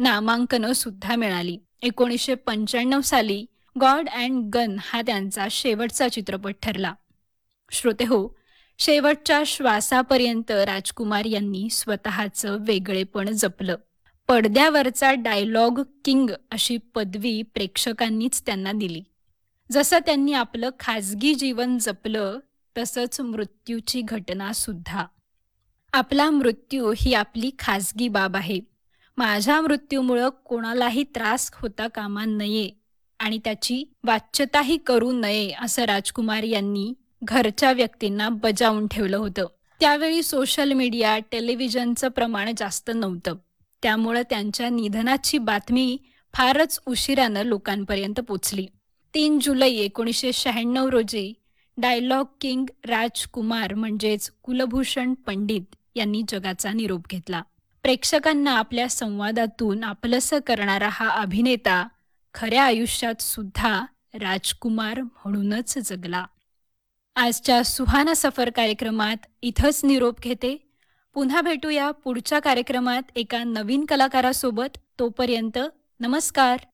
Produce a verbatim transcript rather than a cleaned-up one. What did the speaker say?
नामांकनं सुद्धा मिळाली. एकोणीसशे पंच्याण्णव साली गॉड अँड गन हा त्यांचा शेवटचा चित्रपट ठरला. श्रोतेहो, शेवटच्या श्वासापर्यंत राजकुमार यांनी स्वतःचं वेगळेपण जपलं. पडद्यावरचा डायलॉग किंग अशी पदवी प्रेक्षकांनीच त्यांना दिली. जसं त्यांनी आपलं खाजगी जीवन जपलं, तसंच मृत्यूची घटना सुद्धा. आपला मृत्यू ही आपली खाजगी बाब आहे. माझ्या मृत्यूमुळं कोणालाही त्रास होता कामा नये आणि त्याची वाच्यताही करू नये, असं राजकुमार यांनी घरच्या व्यक्तींना बजावून ठेवलं होतं. त्यावेळी सोशल मीडिया, टेलिव्हिजनचं प्रमाण जास्त नव्हतं. त्यामुळं त्यांच्या निधनाची बातमी फारच उशिरानं लोकांपर्यंत पोचली. तीन जुलै एकोणीसशे शहाण्णव रोजी डायलॉग किंग राजकुमार म्हणजेच कुलभूषण पंडित यांनी जगाचा निरोप घेतला. प्रेक्षकांना आपल्या संवादातून आपलंसं करणारा हा अभिनेता खऱ्या आयुष्यात सुद्धा राजकुमार म्हणूनच जगला. आजच्या सुहाना सफर कार्यक्रमात इथंच निरोप घेते. पुन्हा भेटूया पुढच्या कार्यक्रमात एका नवीन कलाकारासोबत. तोपर्यंत नमस्कार.